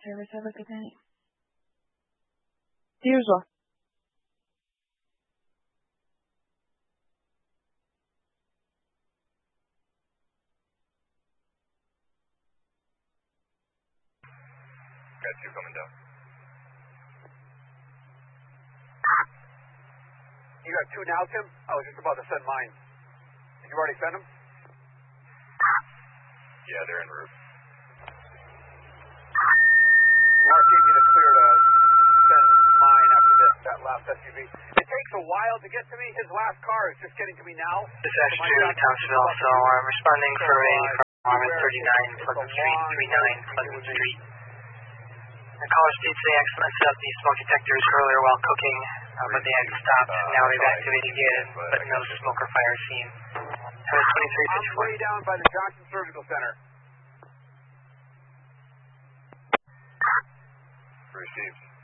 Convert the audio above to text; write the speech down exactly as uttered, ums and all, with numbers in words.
service. Have a good night. You as well. Got two coming down. You got two now, Tim? I was just about to send mine. Did you already send them? Yeah, they're en route. Mark gave me the clear to send mine after this, that last S U V. It takes a while to get to me. His last car is just getting to me now. This is X two, Townsville, so I'm responding for a from Harmon thirty-nine, Pleasant Street, thirty-nine, Pleasant Street. The caller states they accidentally set up the smoke detectors earlier while cooking, uh, but they had stopped. Now they've activated again, but no smoke or fire seen. That was twenty-three fifty-four. I'm way down by the Johnson Surgical Center. Received.